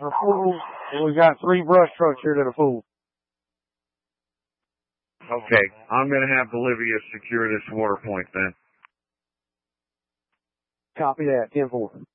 They're full. And we got 3 brush trucks here that are full. Okay, I'm going to have Bolivia secure this water point then. Copy that, 10-4.